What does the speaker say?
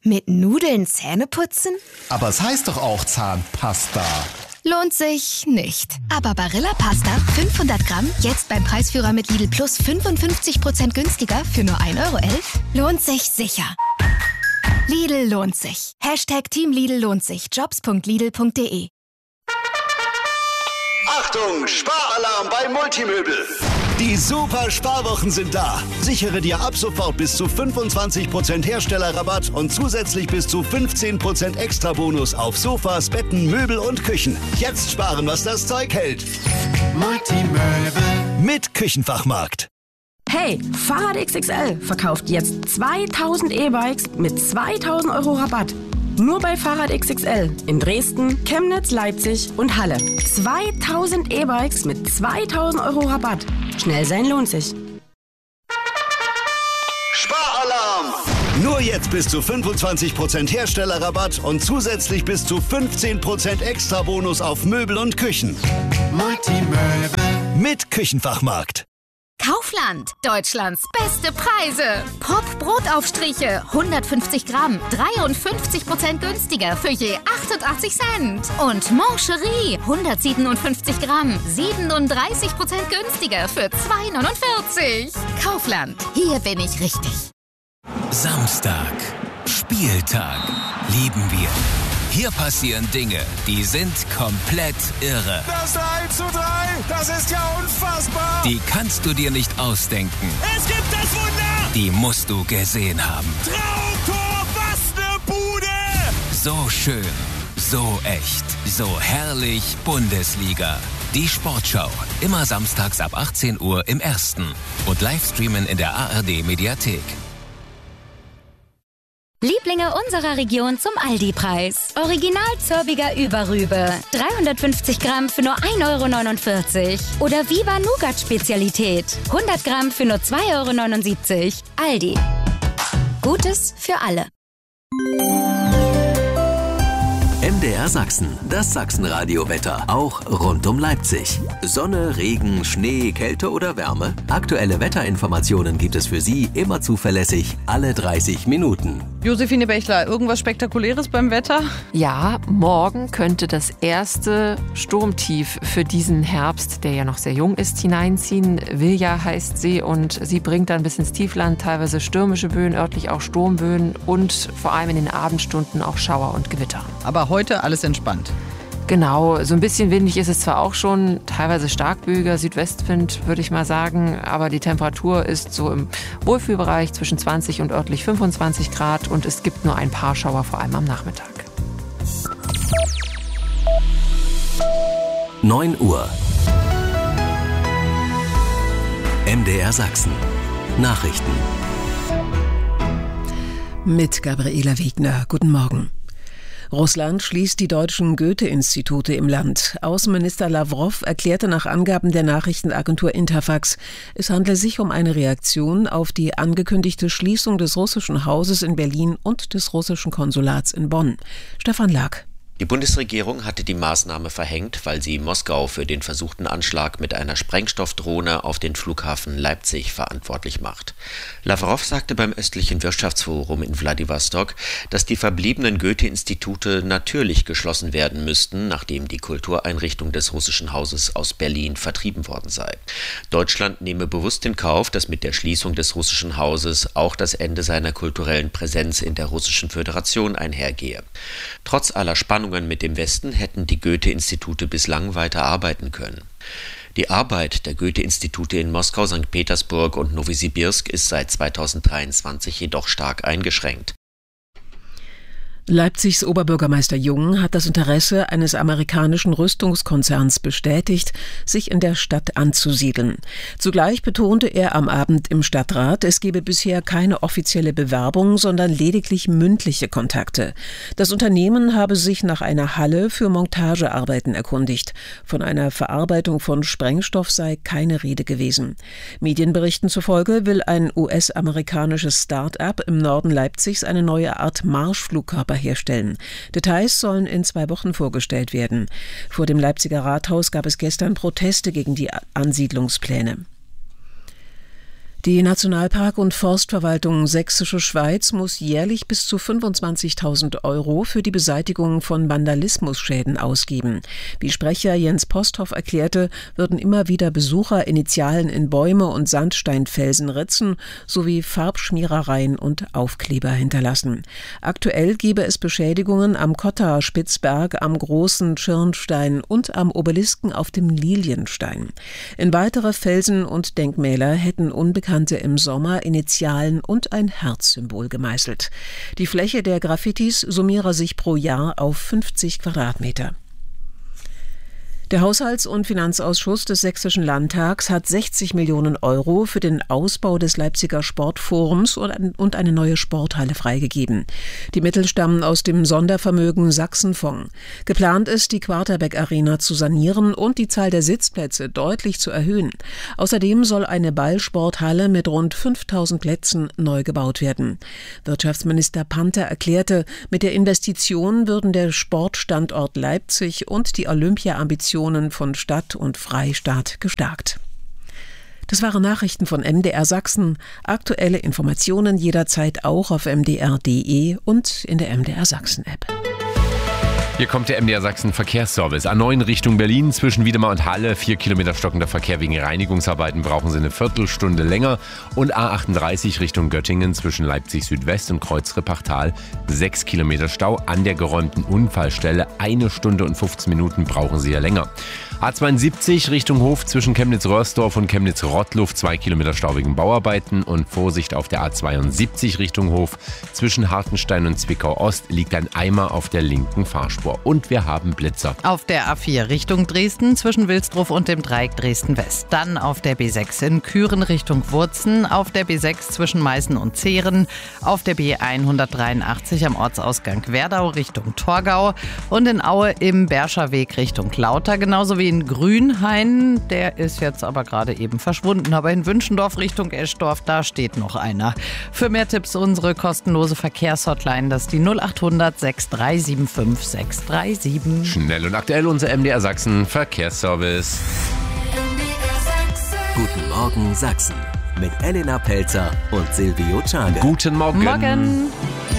Mit Nudeln Zähne putzen? Aber es heißt doch auch Zahnpasta. Lohnt sich nicht. Aber Barilla Pasta 500 Gramm, jetzt beim Preisführer mit Lidl Plus 55% günstiger für nur 1,11 € lohnt sich sicher. Lidl lohnt sich. #Team Lidl lohnt sich. Jobs.lidl.de. Achtung, Sparalarm bei Multimöbel. Die super Sparwochen sind da. Sichere dir ab sofort bis zu 25% Herstellerrabatt und zusätzlich bis zu 15% Extrabonus auf Sofas, Betten, Möbel und Küchen. Jetzt sparen, was das Zeug hält. Multimöbel mit Küchenfachmarkt. Hey, Fahrrad XXL verkauft jetzt 2000 E-Bikes mit 2000 € Rabatt. Nur bei Fahrrad XXL in Dresden, Chemnitz, Leipzig und Halle. 2000 E-Bikes mit 2000 € Rabatt. Schnell sein lohnt sich. Sparalarm! Nur jetzt bis zu 25% Herstellerrabatt und zusätzlich bis zu 15% Extrabonus auf Möbel und Küchen. Multimöbel mit Küchenfachmarkt. Kaufland, Deutschlands beste Preise. Pop Brotaufstriche, 150 Gramm, 53% günstiger für je 88 Cent. Und Moncherie, 157 Gramm, 37% günstiger für 2,49 €. Kaufland, hier bin ich richtig. Samstag, Spieltag, lieben wir. Hier passieren Dinge, die sind komplett irre. Das 3:3, das ist ja unfassbar. Die kannst du dir nicht ausdenken. Es gibt das Wunder. Die musst du gesehen haben. Traumtor, was ne Bude. So schön, so echt, so herrlich Bundesliga. Die Sportschau, immer samstags ab 18 Uhr im Ersten und Livestreamen in der ARD-Mediathek. Lieblinge unserer Region zum Aldi-Preis. Original Zörbiger Überrübe. 350 Gramm für nur 1,49 €. Oder Viva Nougat-Spezialität. 100 Gramm für nur 2,79 €. Aldi. Gutes für alle. MDR Sachsen, das Sachsenradio-Wetter, auch rund um Leipzig. Sonne, Regen, Schnee, Kälte oder Wärme? Aktuelle Wetterinformationen gibt es für Sie immer zuverlässig, alle 30 Minuten. Josephine Bechler, irgendwas Spektakuläres beim Wetter? Ja, morgen könnte das erste Sturmtief für diesen Herbst, der ja noch sehr jung ist, hineinziehen. Vilja heißt sie und sie bringt dann bis ins Tiefland teilweise stürmische Böen, örtlich auch Sturmböen und vor allem in den Abendstunden auch Schauer und Gewitter. Aber heute alles entspannt. Genau, so ein bisschen windig ist es zwar auch schon, teilweise starkböiger Südwestwind, würde ich mal sagen, aber die Temperatur ist so im Wohlfühlbereich zwischen 20 und örtlich 25 Grad und es gibt nur ein paar Schauer, vor allem am Nachmittag. 9 Uhr. MDR Sachsen. Nachrichten. Mit Gabriela Wegner. Guten Morgen. Russland schließt die deutschen Goethe-Institute im Land. Außenminister Lawrow erklärte nach Angaben der Nachrichtenagentur Interfax, es handle sich um eine Reaktion auf die angekündigte Schließung des russischen Hauses in Berlin und des russischen Konsulats in Bonn. Stefan Lag. Die Bundesregierung hatte die Maßnahme verhängt, weil sie Moskau für den versuchten Anschlag mit einer Sprengstoffdrohne auf den Flughafen Leipzig verantwortlich macht. Lawrow sagte beim östlichen Wirtschaftsforum in Wladiwostok, dass die verbliebenen Goethe-Institute natürlich geschlossen werden müssten, nachdem die Kultureinrichtung des russischen Hauses aus Berlin vertrieben worden sei. Deutschland nehme bewusst in Kauf, dass mit der Schließung des russischen Hauses auch das Ende seiner kulturellen Präsenz in der Russischen Föderation einhergehe. Trotz aller Spannungen mit dem Westen hätten die Goethe-Institute bislang weiter arbeiten können. Die Arbeit der Goethe-Institute in Moskau, St. Petersburg und Nowosibirsk ist seit 2023 jedoch stark eingeschränkt. Leipzigs Oberbürgermeister Jung hat das Interesse eines amerikanischen Rüstungskonzerns bestätigt, sich in der Stadt anzusiedeln. Zugleich betonte er am Abend im Stadtrat, es gebe bisher keine offizielle Bewerbung, sondern lediglich mündliche Kontakte. Das Unternehmen habe sich nach einer Halle für Montagearbeiten erkundigt. Von einer Verarbeitung von Sprengstoff sei keine Rede gewesen. Medienberichten zufolge will ein US-amerikanisches Start-up im Norden Leipzigs eine neue Art Marschflugkörper herstellen. Details sollen in 2 Wochen vorgestellt werden. Vor dem Leipziger Rathaus gab es gestern Proteste gegen die Ansiedlungspläne. Die Nationalpark- und Forstverwaltung Sächsische Schweiz muss jährlich bis zu 25.000 € für die Beseitigung von Vandalismusschäden ausgeben. Wie Sprecher Jens Posthoff erklärte, würden immer wieder Besucher Initialen in Bäume und Sandsteinfelsen ritzen sowie Farbschmierereien und Aufkleber hinterlassen. Aktuell gebe es Beschädigungen am Kotta-Spitzberg, am Großen Schirnstein und am Obelisken auf dem Lilienstein. In weitere Felsen und Denkmäler hätten Unbekannte im Sommer Initialen und ein Herzsymbol gemeißelt. Die Fläche der Graffitis summiere sich pro Jahr auf 50 Quadratmeter. Der Haushalts- und Finanzausschuss des Sächsischen Landtags hat 60 Millionen € für den Ausbau des Leipziger Sportforums und eine neue Sporthalle freigegeben. Die Mittel stammen aus dem Sondervermögen Sachsenfonds. Geplant ist, die Quarterback Arena zu sanieren und die Zahl der Sitzplätze deutlich zu erhöhen. Außerdem soll eine Ballsporthalle mit rund 5000 Plätzen neu gebaut werden. Wirtschaftsminister Panther erklärte, mit der Investition würden der Sportstandort Leipzig und die Olympia-Ambitionen von Stadt und Freistaat gestärkt. Das waren Nachrichten von MDR Sachsen. Aktuelle Informationen jederzeit auch auf mdr.de und in der MDR Sachsen-App. Hier kommt der MDR Sachsen Verkehrsservice. A9 Richtung Berlin zwischen Wiedemar und Halle. 4 Kilometer stockender Verkehr wegen Reinigungsarbeiten, brauchen Sie eine Viertelstunde länger. Und A38 Richtung Göttingen zwischen Leipzig Südwest und Kreuz-Rippachtal. 6 Kilometer Stau an der geräumten Unfallstelle. 1 Stunde und 15 Minuten brauchen Sie ja länger. A72 Richtung Hof zwischen Chemnitz-Röhrsdorf und Chemnitz-Rottluff. 2 Kilometer Stau wegen Bauarbeiten. Und Vorsicht auf der A72 Richtung Hof zwischen Hartenstein und Zwickau-Ost liegt ein Eimer auf der linken Fahrspur. Und wir haben Blitzer. Auf der A4 Richtung Dresden zwischen Wilsdruff und dem Dreieck Dresden-West. Dann auf der B6 in Küren Richtung Wurzen. Auf der B6 zwischen Meißen und Zehren. Auf der B183 am Ortsausgang Werdau Richtung Torgau. Und in Aue im Berscher Weg Richtung Lauter. Genauso wie in Grünhain. Der ist jetzt aber gerade eben verschwunden. Aber in Wünschendorf Richtung Eschdorf, da steht noch einer. Für mehr Tipps unsere kostenlose Verkehrshotline. Das ist die 0800 6375 637. Schnell und aktuell unser MDR Sachsen Verkehrsservice. Guten Morgen Sachsen mit Elena Pelzer und Silvio Czade. Guten Morgen. Morgen.